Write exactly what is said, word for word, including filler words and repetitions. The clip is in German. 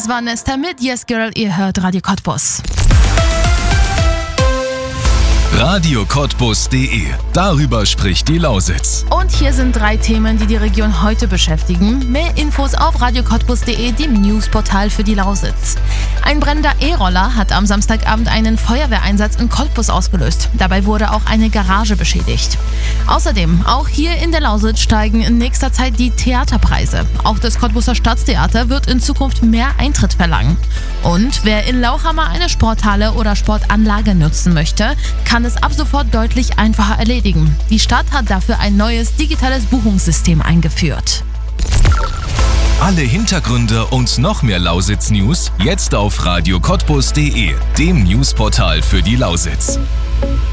Das war Nesta mit Yes Girl, ihr hört Radio Cottbus. Radio Cottbus punkt de. Darüber spricht die Lausitz. Und hier sind drei Themen, die die Region heute beschäftigen. Mehr Infos auf Radio Cottbus punkt de, dem Newsportal für die Lausitz. Ein brennender E-Roller hat am Samstagabend einen Feuerwehreinsatz in Cottbus ausgelöst. Dabei wurde auch eine Garage beschädigt. Außerdem, auch hier in der Lausitz steigen in nächster Zeit die Theaterpreise. Auch das Cottbuser Staatstheater wird in Zukunft mehr Eintritt verlangen. Und wer in Lauchhammer eine Sporthalle oder Sportanlage nutzen möchte, kann es ab sofort deutlich einfacher erledigen. Die Stadt hat dafür ein neues digitales Buchungssystem eingeführt. Alle Hintergründe und noch mehr Lausitz-News jetzt auf Radio Cottbus punkt de, dem Newsportal für die Lausitz.